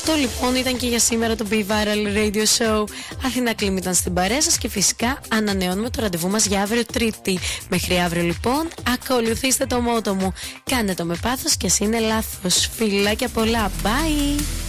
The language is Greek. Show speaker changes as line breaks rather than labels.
Αυτό λοιπόν ήταν και για σήμερα το Be Viral Radio Show. Αθηνά Κλίμ ήταν στην παρέα σας και φυσικά ανανεώνουμε το ραντεβού μας για αύριο Τρίτη. Μέχρι αύριο λοιπόν, ακολουθήστε το μότο μου. Κάντε το με πάθος και ας είναι λάθος. Φιλάκια πολλά. Bye!